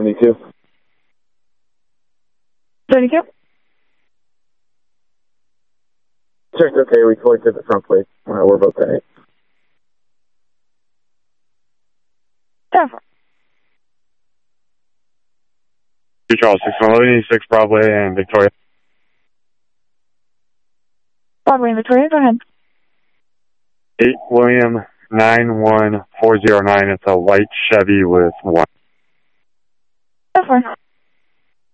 72. 72? Check, okay, we collected the front plate. We're both right. Definitely. Charles, 61186 Broadway and Victoria. Broadway and Victoria, go ahead. 8 William 91409. It's a white Chevy with one. That's fine.